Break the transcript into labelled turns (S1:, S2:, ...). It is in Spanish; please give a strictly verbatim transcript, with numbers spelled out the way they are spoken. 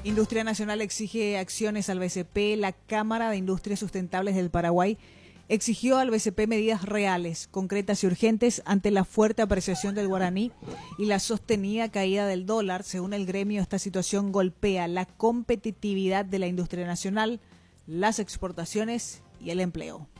S1: Industria Nacional exige acciones al B C P. La Cámara de Industrias Sustentables del Paraguay exigió al B C P medidas reales, concretas y urgentes ante la fuerte apreciación del guaraní y la sostenida caída del dólar. Según el gremio, esta situación golpea la competitividad de la industria nacional, las exportaciones y el empleo.